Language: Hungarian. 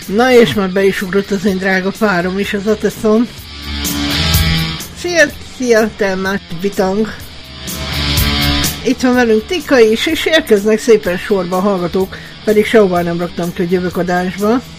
Na és már be is ugrott az én drága párom is, az Ateszon. Szia, Telmás Bitang. Itt van velünk Tika is, és érkeznek szépen sorba a hallgatók, pedig sehová nem raktam ki, hogy jövök adásba.